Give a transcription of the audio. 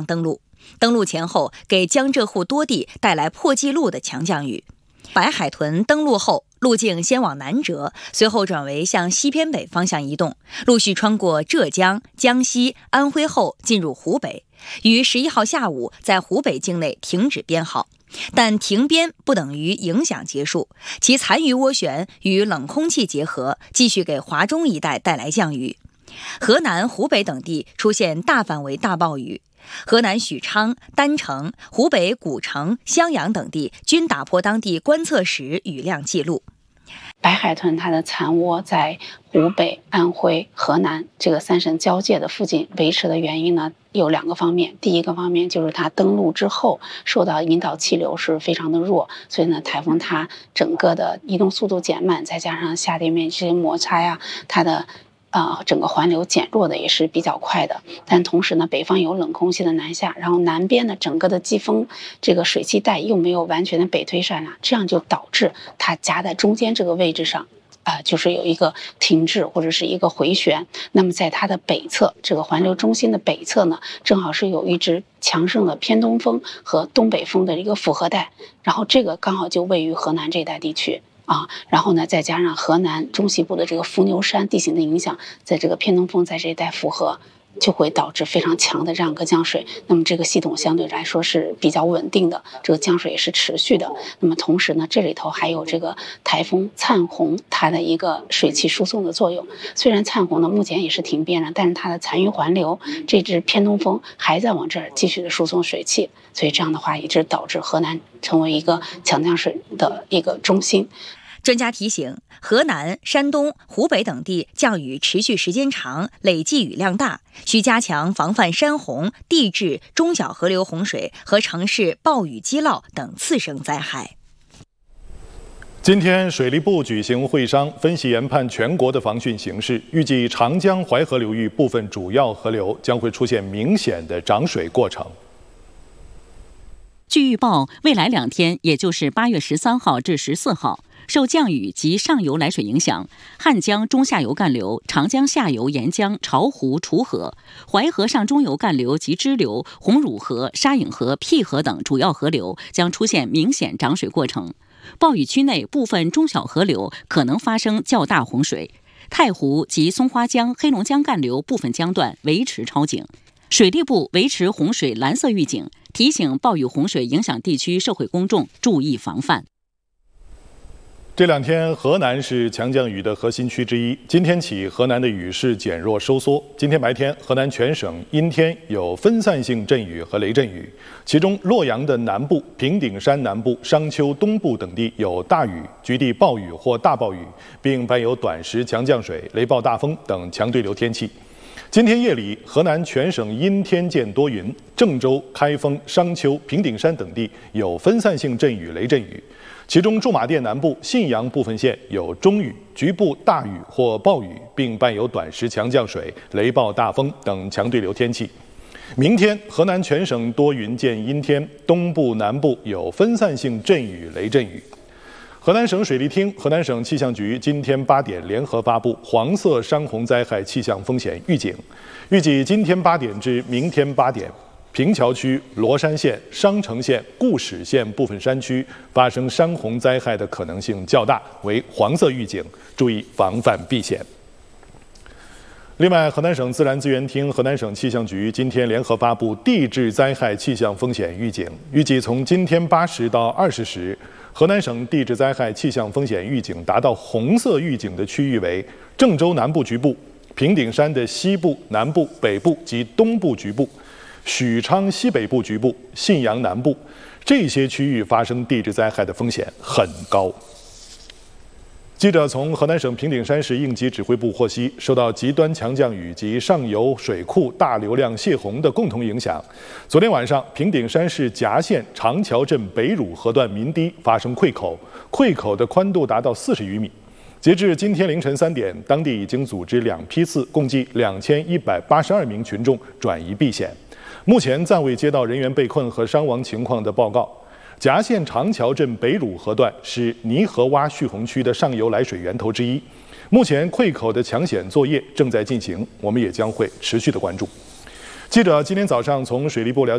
登陆。登陆前后，给江浙沪多地带来破纪录的强降雨。白海豚登陆后，路径先往南折，随后转为向西偏北方向移动，陆续穿过浙江、江西、安徽后进入湖北，于11号下午在湖北境内停止编号。但停编不等于影响结束，其残余涡旋与冷空气结合，继续给华中一带带来降雨。河南、湖北等地出现大范围大暴雨，河南许昌、郸城、湖北古城、襄阳等地均打破当地观测史雨量记录。 白海豚它的残涡在湖北、安徽、河南这个3省交界的附近维持的原因呢，有2个方面。第一个方面就是它登陆之后受到引导气流是非常的弱，所以呢，台风它整个的移动速度减慢，再加上下地面这些摩擦呀，它的整个环流减弱的也是比较快的。但同时呢，北方有冷空气的南下，然后南边的整个的季风这个水汽带又没有完全的北推上来，这样就导致它夹在中间这个位置上就是有一个停滞或者是一个回旋。那么在它的北侧，这个环流中心的北侧呢，正好是有一支强盛的偏东风和东北风的一个复合带，然后这个刚好就位于河南这一带地区。然后呢，再加上河南中西部的这个伏牛山地形的影响，在这个偏东风在这一带复合，就会导致非常强的这样一个降水。那么这个系统相对来说是比较稳定的，这个降水也是持续的。那么同时呢，这里头还有这个台风灿红它的一个水汽输送的作用。虽然灿红呢目前也是停编了，但是它的残余环流这支偏东风还在往这儿继续的输送水汽，所以这样的话一直导致河南成为一个强降水的一个中心。 专家提醒，河南、山东、湖北等地降雨持续时间长，累计雨量大，需加强防范山洪、地质、中小河流洪水和城市暴雨积涝等次生灾害。 今天，水利部举行会商，分析研判全国的防汛形势，预计长江、淮河流域部分主要河流将会出现明显的涨水过程。 据预报，未来2天，也就是8月13号至14号，受降雨及上游来水影响，汉江中下游干流、长江下游沿江、巢湖、楚河、淮河上中游干流及支流、红乳河、沙影河、辟河等主要河流将出现明显涨水过程。暴雨区内部分中小河流可能发生较大洪水，太湖及松花江、黑龙江干流部分江段维持超警。水利部维持洪水蓝色预警，提醒暴雨洪水影响地区社会公众注意防范。 这2天，河南是强降雨的核心区之一。今天起，河南的雨势减弱收缩。今天白天，河南全省阴天，有分散性阵雨和雷阵雨。其中，洛阳的南部、平顶山南部、商丘东部等地有大雨，局地暴雨或大暴雨，并伴有短时强降水、雷暴大风等强对流天气。今天夜里，河南全省阴天见多云，郑州、开封、商丘、平顶山等地有分散性阵雨、雷阵雨。其中，驻马店南部、信阳部分县有中雨，局部大雨或暴雨，并伴有短时强降水、雷暴大风等强对流天气。明天，河南全省多云见阴天，东部、南部有分散性阵雨、雷阵雨。河南省水利厅、河南省气象局今天8点联合发布黄色山洪灾害气象风险预警，预计今天8点至明天8点，平桥区、罗山县、商城县、固始县部分山区发生山洪灾害的可能性较大，为黄色预警，注意防范避险。另外，河南省自然资源厅、河南省气象局今天联合发布地质灾害气象风险预警，预计从今天8时到20时，河南省地质灾害气象风险预警达到红色预警的区域为郑州南部局部、平顶山的西部、南部、北部及东部局部、许昌西北部局部、信阳南部，这些区域发生地质灾害的风险很高。记者从河南省平顶山市应急指挥部获悉，受到极端强降雨及上游水库大流量泄洪的共同影响，昨天晚上，平顶山市夹县长桥镇北乳河段民堤发生溃口，溃口的宽度达到40余米。截至今天凌晨3点，当地已经组织2批次，共计2182名群众转移避险。目前暂未接到人员被困和伤亡情况的报告。夹县长桥镇北乳河段是泥河洼蓄洪区的上游来水源头之一，目前溃口的抢险作业正在进行，我们也将会持续的关注。记者今天早上从水利部了解